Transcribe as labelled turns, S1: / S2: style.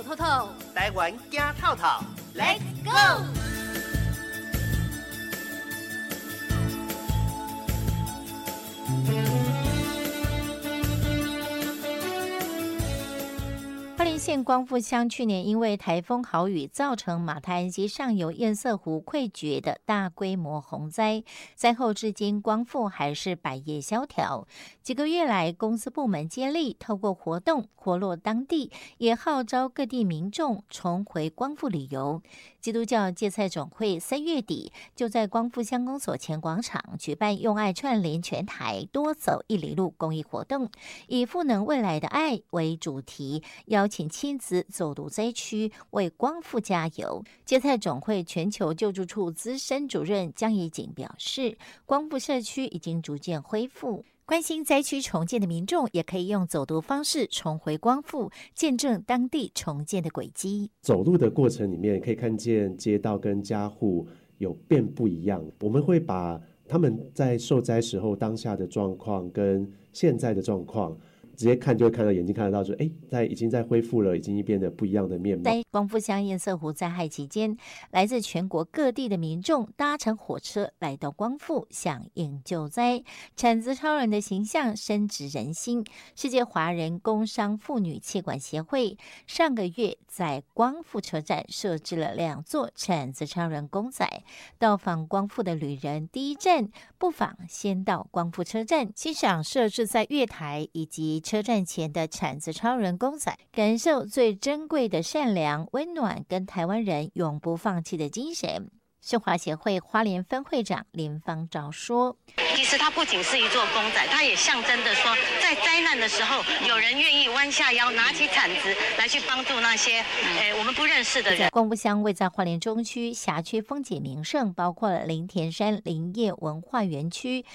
S1: 透透，
S2: 台湾惊透透
S1: ，Let's go！
S3: 花莲县光复乡去年因为台风豪雨，造成马太安溪上游堰塞湖溃决的大规模洪灾，灾后至今光复还是百业萧条。几个月来，公司部门接力，透过活动活络当地，也号召各地民众重回光复旅游。基督教芥菜总会3月底就在光复乡公所前广场举办用爱串联全台多走1里路公益活动，以赋能未来的爱为主题，邀请亲子走读灾区，为光复加油。芥菜总会全球救助处资深主任江怡景表示，光复社区已经逐渐恢复，关心灾区重建的民众也可以用走读方式重回光复，见证当地重建的轨迹。
S4: 走路的过程里面可以看见街道跟家户有变不一样，我们会把他们在受灾时候当下的状况跟现在的状况直接看，就会看到眼睛看得到说，已经在恢复了，已经变得不一样的面貌。
S3: 在光复乡堰塞湖灾害期间，来自全国各地的民众搭乘火车来到光复，响应救灾，铲子超人的形象深植人心。世界华人工商妇女企管协会上个月在光复车站设置了2座铲子超人公仔，到访光复的旅人第一站不妨先到光复车站欣赏设置在月台以及车站前的铲子超人公仔，感受最珍贵的善良、温暖跟台湾人永不放弃的精神。世华协会花莲分会长林芳照说，
S5: 其实它不仅是一座公仔，它也象征着说，在灾难的时候，有人愿意弯下腰，拿起铲子来去帮助那些我们不认识的人。
S3: 光复乡位在花莲中区辖区风景名胜，包括了林田山林业文化园区、